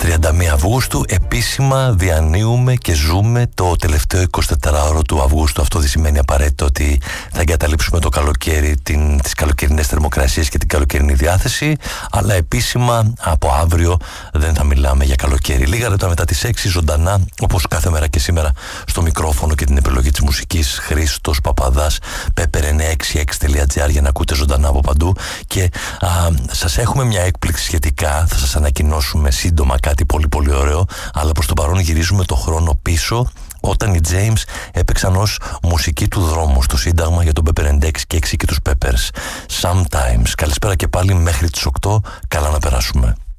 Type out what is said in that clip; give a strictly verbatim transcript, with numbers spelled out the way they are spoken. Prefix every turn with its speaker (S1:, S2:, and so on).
S1: τριάντα μία Αυγούστου επίσημα διανύουμε και ζούμε το τελευταίο εικοσιτετράωρο του Αυγούστου. Αυτό δεν σημαίνει απαραίτητο ότι θα εγκαταλείψουμε το καλοκαίρι, την, τις καλοκαιρινές θερμοκρασίες και την καλοκαιρινή διάθεση, αλλά επίσημα από αύριο δεν θα μιλάμε για καλοκαίρι. Λίγα λεπτά μετά τις έξι, ζωντανά, όπως κάθε μέρα και σήμερα, στο μικρόφωνο και την επιλογή της μουσικής, Χρήστος Παπαδάς, πέπερ εννιακόσια εξήντα έξι τελεία τζι άρ, για να ακούτε ζωντανά από παντού. Και α, σας έχουμε μια έκπληξη σχετικά, θα σας ανακοινώσουμε σύντομα κάτι πολύ πολύ ωραίο, αλλά προς το παρόν γυρίζουμε το χρόνο πίσω, όταν οι James έπαιξαν ως μουσική του δρόμου στο Σύνταγμα για τον Pepper εννιακόσια εξήντα έξι και τους Peppers. Sometimes. Καλησπέρα και πάλι μέχρι τις οκτώ. Καλά να περάσουμε.